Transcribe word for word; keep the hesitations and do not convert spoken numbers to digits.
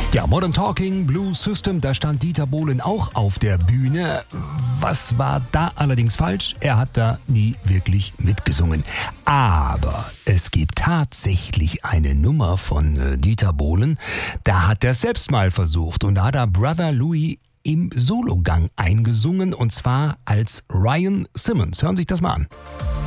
Ja, Modern Talking, Blues System, da stand Dieter Bohlen auch auf der Bühne. Was war da allerdings falsch? Er hat da nie wirklich mitgesungen. Aber es gibt tatsächlich eine Nummer von äh, Dieter Bohlen, da hat er selbst mal versucht und da hat er Brother Louie im Sologang eingesungen und zwar als Ryan Simmons. Hören Sie sich das mal an.